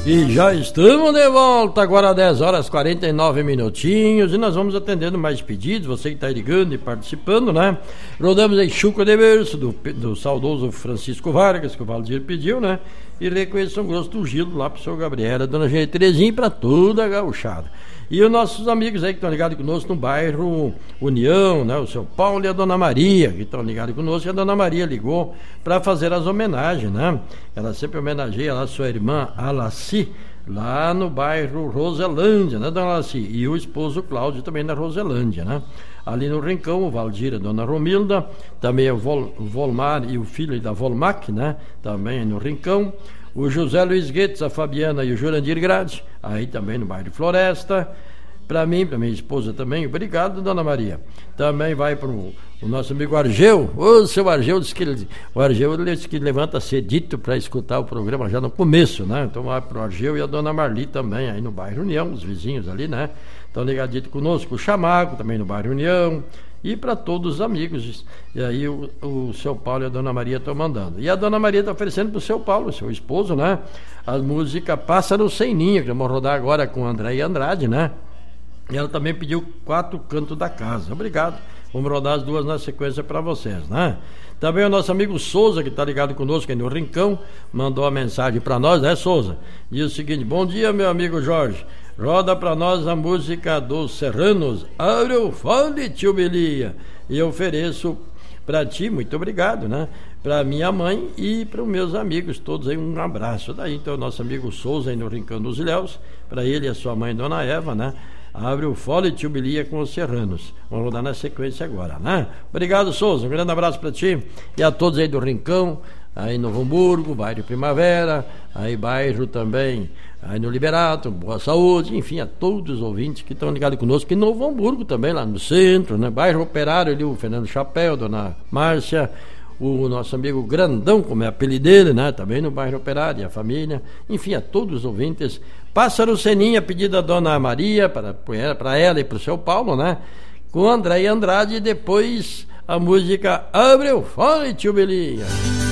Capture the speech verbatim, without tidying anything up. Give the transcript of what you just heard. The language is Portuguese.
E já estamos de volta, agora dez horas e quarenta e nove minutinhos, e nós vamos atendendo mais pedidos, você que está ligando e participando, né? Rodamos aí Chuco de Berço, do, do saudoso Francisco Vargas, que o Valdir pediu, né? E reconheço um grosso do Gilo lá pro seu Gabriela, dona Gene Terezinha, para toda a gauchada. E os nossos amigos aí que estão ligados conosco no bairro União, né? O seu Paulo e a dona Maria, que estão ligados conosco, e a dona Maria ligou para fazer as homenagens, né? Ela sempre homenageia lá a sua irmã Alaci, lá no bairro Roselândia, né, dona Alaci? E o esposo Cláudio também na Roselândia, né? Ali no Rincão, o Valdir, a dona Romilda, também o, Vol, o Volmar e o filho da Volmac, né? Também no Rincão. O José Luiz Guedes, a Fabiana e o Jurandir Grade, aí também no bairro Floresta. Para mim, para minha esposa também, obrigado, dona Maria. Também vai para o nosso amigo Argeu. Ô, seu Argeu, disse que ele, o Argeu ele disse que levanta cedito para escutar o programa já no começo, né? Então vai para o Argeu e a dona Marli também, aí no bairro União, os vizinhos ali, né? Estão ligadito conosco. O Chamago também no bairro União. E para todos os amigos. E aí o, o seu Paulo e a dona Maria estão mandando. E a dona Maria está oferecendo para o seu Paulo, seu esposo, né? A música Pássaro Sem Ninho, que vamos rodar agora com o André e Andrade, né? E ela também pediu Quatro Cantos da Casa. Obrigado. Vamos rodar as duas na sequência para vocês, né? Também o nosso amigo Souza, que está ligado conosco aí no Rincão, mandou uma mensagem para nós, né, Souza? Diz o seguinte: bom dia, meu amigo Jorge. Roda para nós a música dos Serranos, Abre o Fole, tio Belia. E eu ofereço para ti, muito obrigado, né? Para minha mãe e para os meus amigos, todos aí um abraço. Daí então o nosso amigo Souza aí no Rincão dos Ilhéus, para ele e a sua mãe, dona Eva, né? Abre o Fole, tio Belia com os Serranos. Vamos rodar na sequência agora, né? Obrigado, Souza, um grande abraço para ti e a todos aí do Rincão, aí no Novo Hamburgo, bairro Primavera, aí bairro também, aí no Liberato, Boa Saúde, enfim, a todos os ouvintes que estão ligados conosco, e no Novo Hamburgo também, lá no centro, né? Bairro Operário ali, o Fernando Chapéu, dona Márcia, o nosso amigo Grandão, como é o apelido dele, né? Também no bairro Operário, a família, enfim, a todos os ouvintes. Pássaro Seninha, pedido da dona Maria, para, para ela e para o seu Paulo, né? Com André e Andrade, e depois a música Abre o Fole, tio Belia.